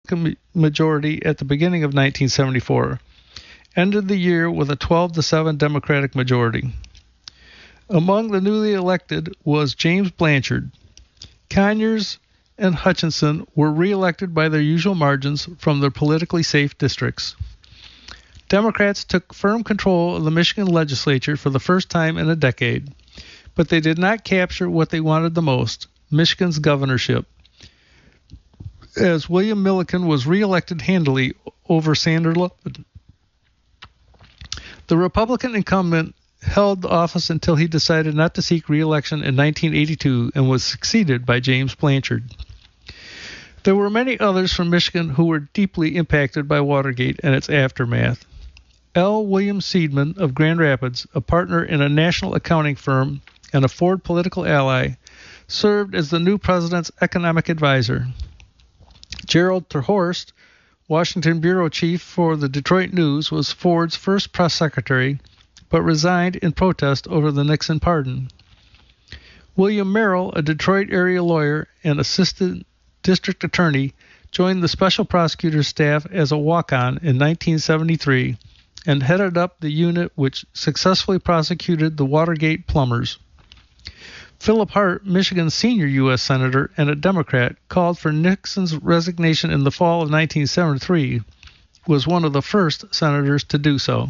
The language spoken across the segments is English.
majority at the beginning of 1974, ended the year with a 12-7 Democratic majority. Among the newly elected was James Blanchard. Conyers and Hutchinson were re-elected by their usual margins from their politically safe districts. Democrats took firm control of the Michigan legislature for the first time in a decade, but they did not capture what they wanted the most, Michigan's governorship, as William Milliken was re-elected handily over Sandra Lupton. The Republican incumbent held office until he decided not to seek re-election in 1982 and was succeeded by James Blanchard. There were many others from Michigan who were deeply impacted by Watergate and its aftermath. L. William Seidman of Grand Rapids, a partner in a national accounting firm and a Ford political ally, served as the new president's economic advisor. Gerald Terhorst, Washington bureau chief for the Detroit News, was Ford's first press secretary, but resigned in protest over the Nixon pardon. William Merrill, a Detroit area lawyer and assistant district attorney, joined the special prosecutor's staff as a walk-on in 1973 and headed up the unit which successfully prosecuted the Watergate plumbers. Philip Hart, Michigan's senior U.S. Senator and a Democrat, called for Nixon's resignation in the fall of 1973, was one of the first senators to do so.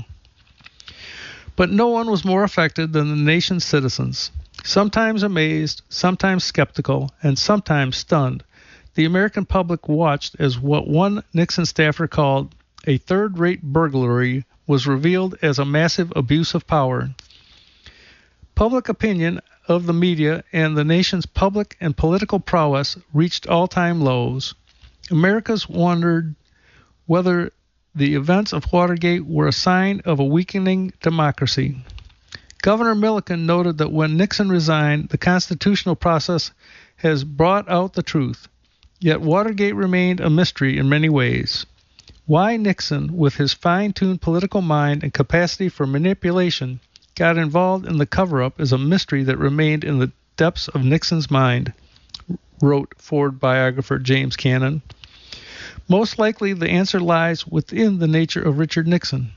But no one was more affected than the nation's citizens. Sometimes amazed, sometimes skeptical, and sometimes stunned, the American public watched as what one Nixon staffer called a third-rate burglary was revealed as a massive abuse of power. Public opinion of the media and the nation's public and political prowess reached all-time lows. Americans wondered whether the events of Watergate were a sign of a weakening democracy. Governor Milliken noted that when Nixon resigned, the constitutional process has brought out the truth. Yet Watergate remained a mystery in many ways. Why Nixon, with his fine-tuned political mind and capacity for manipulation, got involved in the cover-up is a mystery that remained in the depths of Nixon's mind, wrote Ford biographer James Cannon. Most likely the answer lies within the nature of Richard Nixon.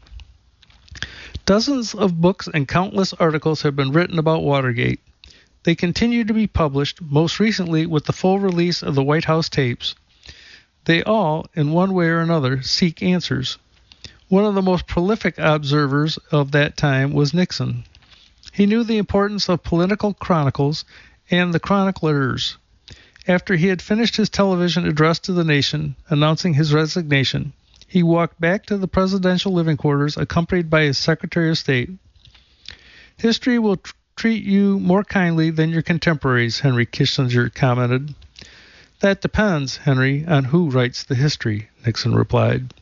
Dozens of books and countless articles have been written about Watergate. They continue to be published, most recently with the full release of the White House tapes. They all, in one way or another, seek answers. One of the most prolific observers of that time was Nixon. He knew the importance of political chronicles and the chroniclers. After he had finished his television address to the nation, announcing his resignation, he walked back to the presidential living quarters accompanied by his Secretary of State. History will treat you more kindly than your contemporaries, Henry Kissinger commented. That depends, Henry, on who writes the history, Nixon replied.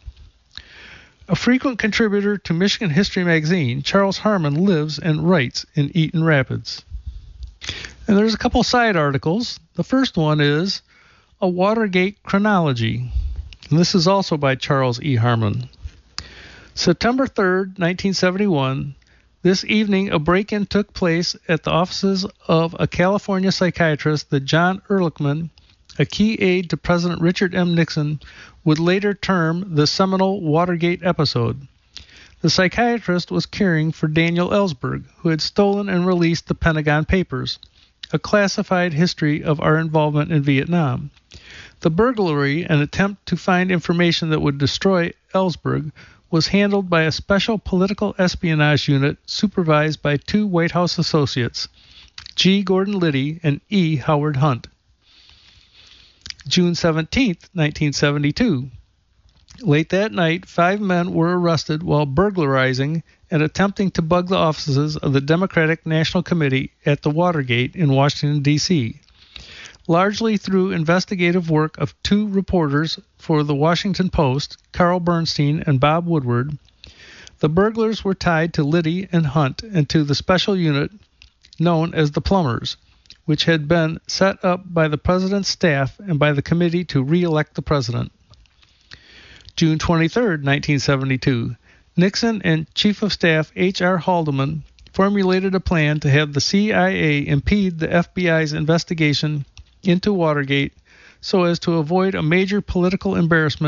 A frequent contributor to Michigan History magazine, Charles Harmon lives and writes in Eaton Rapids. And there's a couple side articles. The first one is A Watergate Chronology. And this is also by Charles E. Harmon. September 3rd, 1971, this evening a break-in took place at the offices of a California psychiatrist that John Ehrlichman, a key aide to President Richard M. Nixon, would later term the seminal Watergate episode. The psychiatrist was caring for Daniel Ellsberg, who had stolen and released the Pentagon Papers, a classified history of our involvement in Vietnam. The burglary, an attempt to find information that would destroy Ellsberg, was handled by a special political espionage unit supervised by two White House associates, G. Gordon Liddy and E. Howard Hunt. June 17, 1972. Late that night, 5 men were arrested while burglarizing and attempting to bug the offices of the Democratic National Committee at the Watergate in Washington, D.C. Largely through investigative work of 2 reporters for the Washington Post, Carl Bernstein and Bob Woodward, the burglars were tied to Liddy and Hunt and to the special unit known as the Plumbers, which had been set up by the president's staff and by the committee to re-elect the president. June 23, 1972, Nixon and Chief of Staff H.R. Haldeman formulated a plan to have the CIA impede the FBI's investigation into Watergate so as to avoid a major political embarrassment